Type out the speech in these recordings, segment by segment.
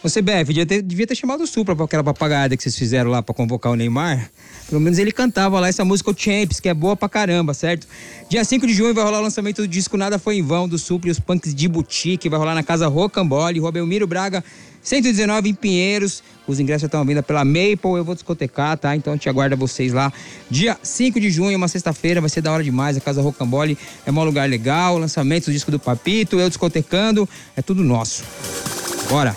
Você, BF, devia ter chamado o Supla pra aquela papagaiada que vocês fizeram lá pra convocar o Neymar. Pelo menos ele cantava lá essa música, o Champs, que é boa pra caramba, certo? Dia 5 de junho vai rolar o lançamento do disco Nada Foi em Vão, do Supla e os Punks de Boutique. Vai rolar na Casa Rocambole, Rua Belmiro Braga, 119 em Pinheiros. Os ingressos já estão à venda pela Maple, eu vou discotecar, tá? Então a gente aguarda vocês lá. Dia 5 de junho, uma sexta-feira, vai ser da hora demais. A Casa Rocambole é um lugar legal, lançamento do disco do Papito, eu discotecando, é tudo nosso. Bora!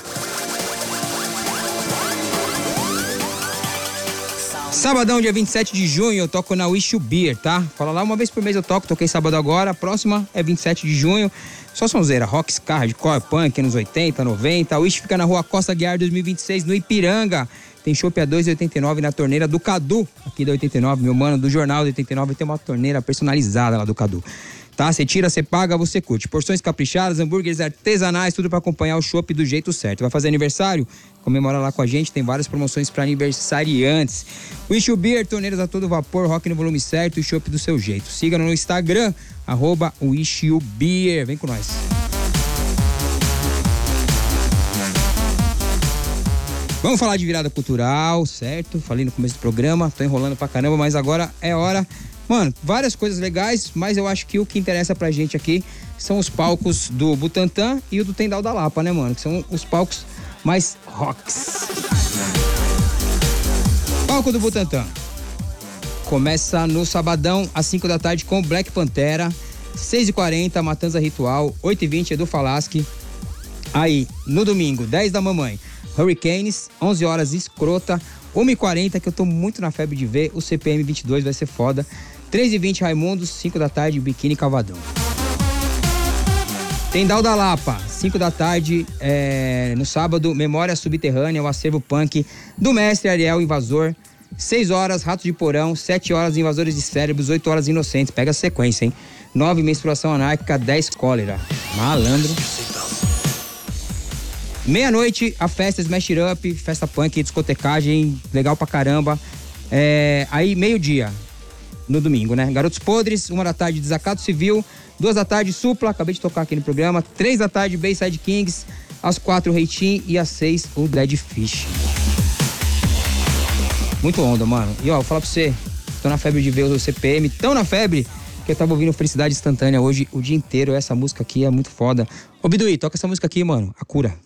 Sabadão, dia 27 de junho, eu toco na Wish You Beer, tá? Fala lá, uma vez por mês eu toquei sábado agora, a próxima é 27 de junho. Só sonzeira, rock, ska, hardcore, punk, anos 80, 90. A Wish fica na Rua Costa Guiar 2026, no Ipiranga. Tem chopp a 2,89 na torneira do Cadu, aqui da 89, meu mano, do Jornal da 89, tem uma torneira personalizada lá do Cadu. Tá? Você tira, você paga, você curte. Porções caprichadas, hambúrgueres artesanais, tudo pra acompanhar o chopp do jeito certo. Vai fazer aniversário? Comemora lá com a gente, tem várias promoções pra aniversariantes. Wish You Beer, torneiras a todo vapor, rock no volume certo e chopp do seu jeito. Siga no Instagram, @WishYouBeer. Vem com nós. Vamos falar de virada cultural, certo? Falei no começo do programa, tô enrolando pra caramba, mas agora é hora. Mano, várias coisas legais, mas eu acho que o que interessa pra gente aqui são os palcos do Butantã e o do Tendal da Lapa, né, mano? Que são os palcos mais rocks. Palco do Butantã. Começa no sabadão, às 5 da tarde, com Black Pantera. 6h40, Matanza Ritual. 8h20, Edu Falaschi. Aí, no domingo, 10 da mamãe, Hurricanes. 11 horas, Escrota. 1h40, que eu tô muito na febre de ver. O CPM 22 vai ser foda. 3h20, Raimundos. 5 da tarde, Biquíni Cavadão. Tendal da Lapa, 5 da tarde, no sábado, Memória Subterrânea, o acervo punk do Mestre Ariel Invasor. 6 horas, Ratos de Porão. 7 horas, Invasores de Cérebros. 8 horas, Inocentes. Pega a sequência, hein? 9, Menstruação Anárquica. 10, Cólera. Malandro. Meia-noite, a festa Smash It Up, festa punk, discotecagem, legal pra caramba. Aí, meio-dia, no domingo, né? Garotos Podres, 1 da tarde, Desacato Civil. 2 da tarde, Supla, acabei de tocar aqui no programa. 3 da tarde, Bayside Kings. Às 4, Reitinho. E às 6, o Dead Fish. Muito onda, mano. E ó, vou falar pra você, tô na febre de ver o CPM, tão na febre que eu tava ouvindo Felicidade Instantânea hoje o dia inteiro. Essa música aqui é muito foda. Ô, Biduí, toca essa música aqui, mano, A Cura.